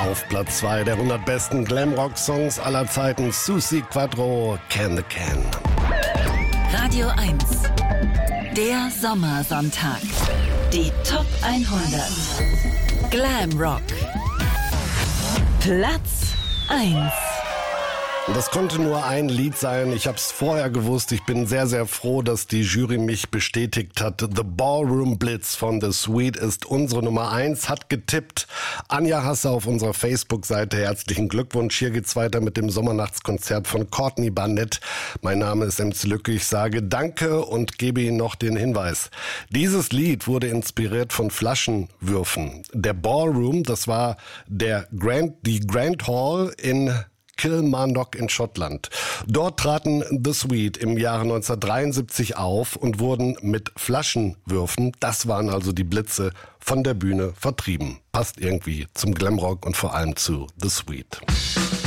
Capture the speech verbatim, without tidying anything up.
Auf Platz zwei der hundert besten Glamrock-Songs aller Zeiten, Suzi Quatro, Can the Can. Radio eins, der Sommersonntag. Die Top hundert. Glamrock. Platz eins. Das konnte nur ein Lied sein. Ich habe es vorher gewusst. Ich bin sehr, sehr froh, dass die Jury mich bestätigt hat. The Ballroom Blitz von The Sweet ist unsere Nummer eins. Hat getippt. Anja Hasse auf unserer Facebook-Seite. Herzlichen Glückwunsch. Hier geht's weiter mit dem Sommernachtskonzert von Courtney Barnett. Mein Name ist M C Lücke. Ich sage Danke und gebe Ihnen noch den Hinweis. Dieses Lied wurde inspiriert von Flaschenwürfen. Der Ballroom, das war der Grand, die Grand Hall in Kilmarnock in Schottland. Dort traten The Sweet im Jahre neunzehnhundertdreiundsiebzig auf und wurden mit Flaschenwürfen, das waren also die Blitze, von der Bühne vertrieben. Passt irgendwie zum Glamrock und vor allem zu The Sweet.